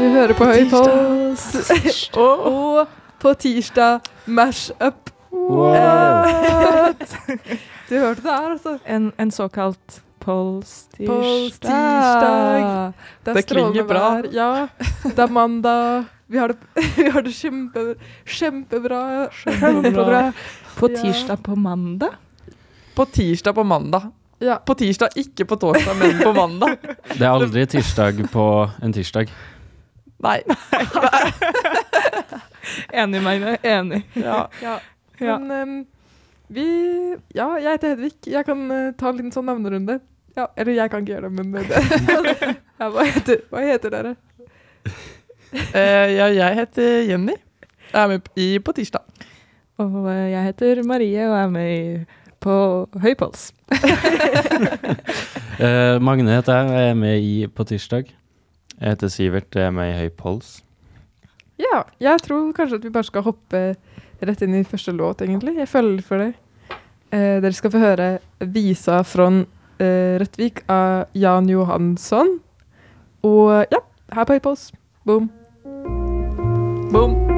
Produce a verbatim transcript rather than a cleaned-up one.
hører på, på Høy Puls. og, og på tirsdag, Mash Up. What? Du hørte det her, altså. En, en såkalt Puls-tirsdag. Puls-tirsdag. Det, det klinger bra. Vær. Ja, det er mandag. Vi har det, vi har det kjempe, kjempebra. Kjempebra. På tirsdag på mandag? På tirsdag på mandag. Ja. På tirsdag, ikke på torsdag, men på mandag. Det er aldri tirsdag på en tirsdag. Nei. Enig, Magne. Enig. Ja. ja. Ja. Men um, vi... Ja, jeg heter Hedvig. Jeg kan uh, ta en liten sånn navnerunde. Ja, eller jeg kan ikke gjøre det, men... Det. ja, hva, heter, hva heter dere? uh, ja, jeg heter Jenny. Jeg er med i på tirsdag. Og uh, jeg heter Marie, og er med i på Høy Puls. uh, Magne heter jeg, og jeg er med i på tirsdag. Jeg heter Sivert, jeg er med i Høy Puls. Ja, jeg tror kanskje at vi bare skal hoppe rett inn i første låt, egentlig. Jeg følger for det. Uh, dere skal få høre Visa fra uh, Rettvik av Jan Johansson. Og ja, her på Høy Puls. Boom. Boom.